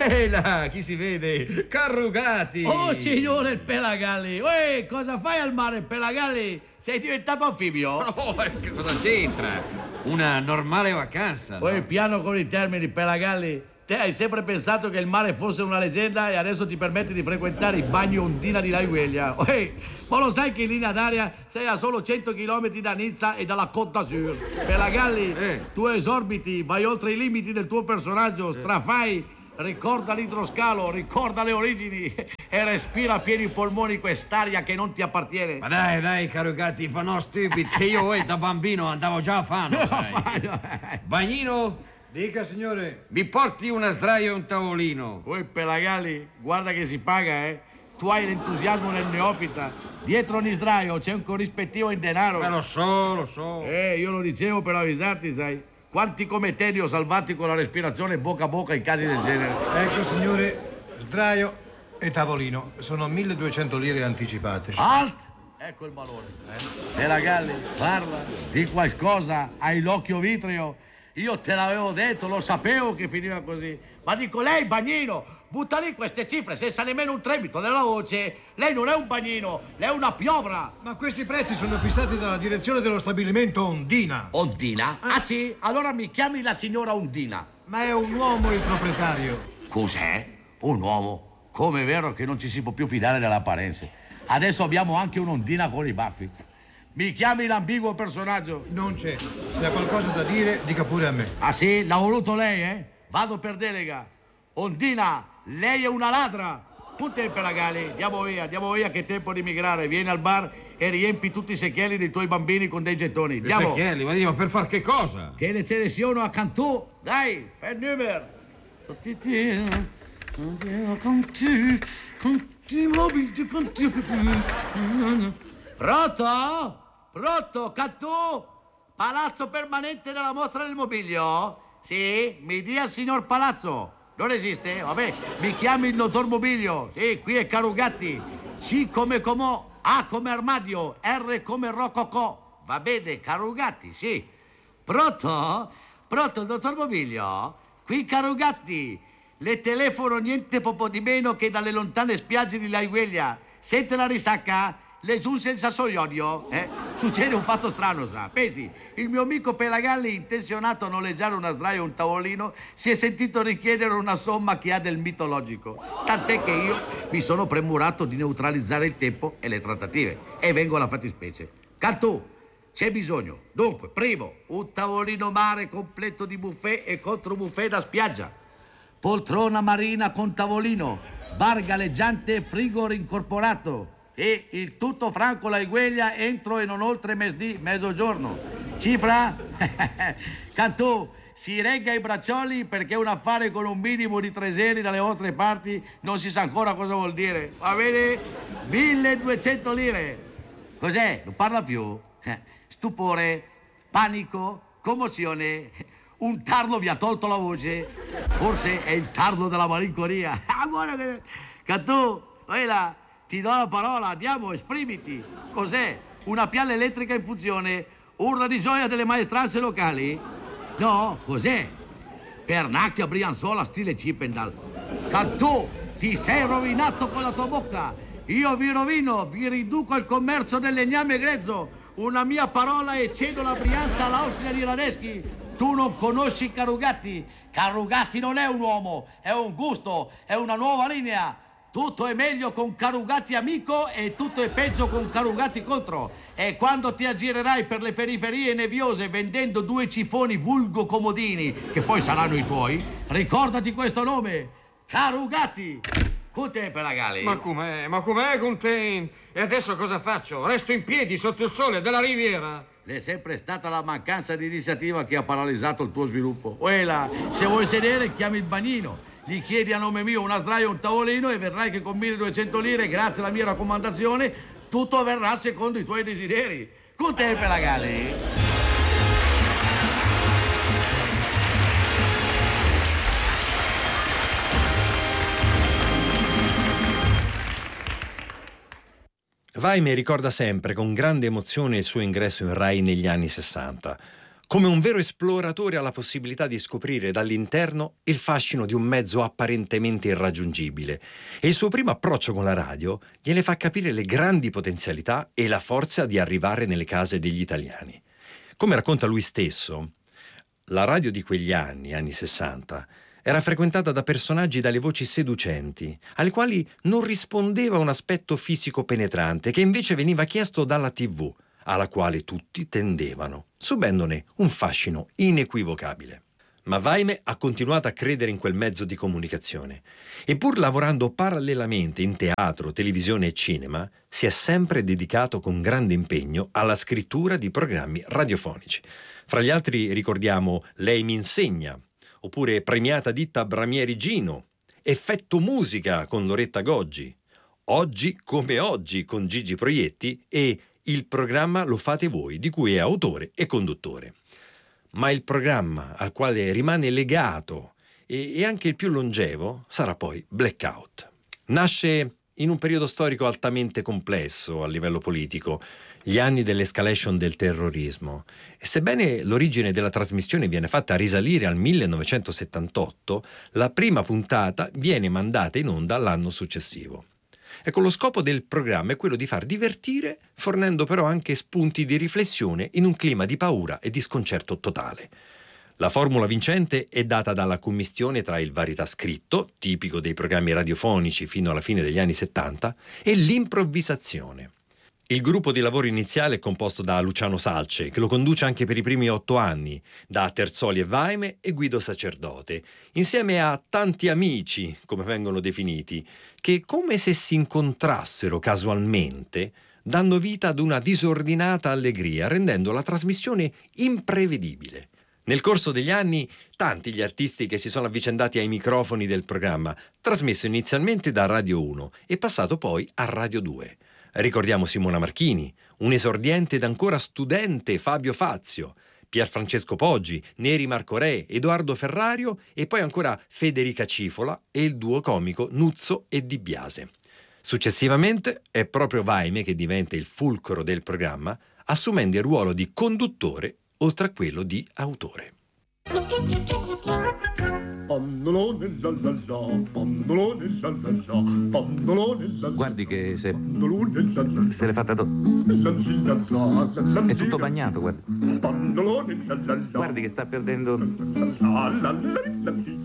Ehi là, chi si vede? Carrugati! Oh, signore il Pelagalli! Uè, cosa fai al mare, Pelagalli? Sei diventato anfibio? Oh, che cosa c'entra? Una normale vacanza, no? Uè, piano con i termini, Pelagalli. Te hai sempre pensato che il mare fosse una leggenda e adesso ti permetti di frequentare i bagni Ondina di Laigueglia. Uè, ma lo sai che in linea d'aria sei a solo 100 km da Nizza e dalla Côte d'Azur? Pelagalli, tu esorbiti, vai oltre i limiti del tuo personaggio, strafai. Ricorda l'idroscalo, ricorda le origini e respira a pieni polmoni quest'aria che non ti appartiene. Ma dai, Carrugati, fa no stupid, che io da bambino andavo già a farlo, sai. Bagnino, Dica, signore. mi porti una sdraio e un tavolino. Poi Pelagalli, guarda che si paga, eh. Tu hai l'entusiasmo nel neofita. Dietro ogni sdraio c'è un corrispettivo in denaro. Ma lo so. Io lo dicevo per avvisarti, sai. Quanti come te ne ho salvati con la respirazione bocca a bocca in casi del genere. Ecco, signore, sdraio e tavolino. Sono 1200 lire anticipate. Alt! Ecco il valore. Pelagalli, parla, di qualcosa, hai l'occhio vitreo. Io te l'avevo detto, lo sapevo che finiva così. Ma dico, lei, bagnino, butta lì queste cifre senza nemmeno un tremito della voce. Lei non è un bagnino, lei è una piovra. Ma questi prezzi sono fissati dalla direzione dello stabilimento Ondina. Ondina? Ah sì? Allora mi chiami la signora Ondina. Ma è un uomo il proprietario. Cos'è? Un uomo? Come è vero che non ci si può più fidare delle apparenze. Adesso abbiamo anche un'Ondina con i baffi. Mi chiami l'ambiguo personaggio? Non c'è. Se ha qualcosa da dire, dica pure a me. Ah sì? L'ha voluto lei, eh? Vado per delega. Ondina, lei è una ladra. Punta il Pelagalli, andiamo via che è tempo di migrare. Vieni al bar e riempi tutti i secchielli dei tuoi bambini con dei gettoni. Andiamo. Secchielli, ma per far che cosa? Che le seleziono a Cantù. Dai, fai il numero. Pronto? Pronto, Cantù? Palazzo permanente della mostra del mobilio? Sì? Mi dia signor Palazzo. Non esiste? Vabbè, mi chiami il dottor Mobilio. Sì, qui è Carugatti. C come Comò, A come armadio, R come rococò. Va bene, Carugatti, sì. Pronto? Pronto, dottor Mobilio? Qui Carugatti. Le telefono niente poco di meno che dalle lontane spiagge di Laigueglia. Sente la risacca? Le giunse il sassoiodio, Succede un fatto strano, sa. Pensi, il mio amico Pelagalli, intenzionato a noleggiare una sdraio e un tavolino, si è sentito richiedere una somma che ha del mitologico. Tant'è che io mi sono premurato di neutralizzare il tempo e le trattative. E vengo alla fattispecie. Cantù, c'è bisogno. Dunque, primo, un tavolino mare completo di buffet e controbuffet da spiaggia. Poltrona marina con tavolino, bar galleggiante e frigo rincorporato. E il tutto franco Laigueglia entro e non oltre mezzogiorno. Cifra? Cantù, si regga i braccioli perché un affare con un minimo di treseri dalle vostre parti non si sa ancora cosa vuol dire. Va bene? 1200 lire. Cos'è? Non parla più? Stupore, panico, commozione. Un tarlo vi ha tolto la voce. Forse è il tarlo della malinconia. Cantù, vai là. Ti do la parola, andiamo, esprimiti. Cos'è? Una pialla elettrica in funzione? Urla di gioia delle maestranze locali? No, cos'è? Pernacchia Brianzola stile Chippendale. Cantù, ti sei rovinato con la tua bocca. Io vi rovino, vi riduco il commercio del legname grezzo. Una mia parola e cedo la Brianza all'Austria di Radeschi. Tu non conosci Carugatti. Carugatti non è un uomo, è un gusto, è una nuova linea. Tutto è meglio con Carugatti amico e tutto è peggio con Carugatti contro. E quando ti aggirerai per le periferie neviose vendendo 2 cifoni vulgo comodini, che poi saranno i tuoi, ricordati questo nome, Carugatti. Con te, Pelagalli. Ma com'è con te? E adesso cosa faccio? Resto in piedi sotto il sole della riviera? È sempre stata la mancanza di iniziativa che ha paralizzato il tuo sviluppo. Uela, se vuoi sedere, chiami il bagnino. Gli chiedi a nome mio una sdraio e un tavolino e vedrai che con 1200 lire, grazie alla mia raccomandazione, tutto avverrà secondo i tuoi desideri. Con te, Pelagalli. Vaime ricorda sempre con grande emozione il suo ingresso in Rai negli anni 60. Come un vero esploratore ha la possibilità di scoprire dall'interno il fascino di un mezzo apparentemente irraggiungibile, e il suo primo approccio con la radio gliene fa capire le grandi potenzialità e la forza di arrivare nelle case degli italiani. Come racconta lui stesso, la radio di quegli anni 60, era frequentata da personaggi dalle voci seducenti, alle quali non rispondeva un aspetto fisico penetrante, che invece veniva chiesto dalla TV, alla quale tutti tendevano, subendone un fascino inequivocabile. Ma Vaime ha continuato a credere in quel mezzo di comunicazione e, pur lavorando parallelamente in teatro, televisione e cinema, si è sempre dedicato con grande impegno alla scrittura di programmi radiofonici. Fra gli altri ricordiamo Lei mi insegna, oppure Premiata ditta Bramieri Gino, Effetto musica con Loretta Goggi, Oggi come oggi con Gigi Proietti e Il programma lo fate voi, di cui è autore e conduttore. Ma il programma al quale rimane legato e anche il più longevo sarà poi Blackout. Nasce in un periodo storico altamente complesso a livello politico, gli anni dell'escalation del terrorismo, e sebbene l'origine della trasmissione viene fatta risalire al 1978, la prima puntata viene mandata in onda l'anno successivo. Ecco, lo scopo del programma è quello di far divertire, fornendo però anche spunti di riflessione in un clima di paura e di sconcerto totale. La formula vincente è data dalla commistione tra il varietà scritto, tipico dei programmi radiofonici fino alla fine degli anni 70, e l'improvvisazione. Il gruppo di lavoro iniziale è composto da Luciano Salce, che lo conduce anche per i primi 8 anni, da Terzoli e Vaime e Guido Sacerdote, insieme a tanti amici, come vengono definiti, che, come se si incontrassero casualmente, danno vita ad una disordinata allegria, rendendo la trasmissione imprevedibile. Nel corso degli anni, tanti gli artisti che si sono avvicendati ai microfoni del programma, trasmesso inizialmente da Radio 1 e passato poi a Radio 2. Ricordiamo Simona Marchini, un esordiente ed ancora studente Fabio Fazio, Pierfrancesco Poggi, Neri Marco Re, Edoardo Ferrario e poi ancora Federica Cifola e il duo comico Nuzzo e Di Biase. Successivamente è proprio Vaime che diventa il fulcro del programma, assumendo il ruolo di conduttore oltre a quello di autore. Guardi che se l'è fatta è tutto bagnato, guardi. Guardi che sta perdendo.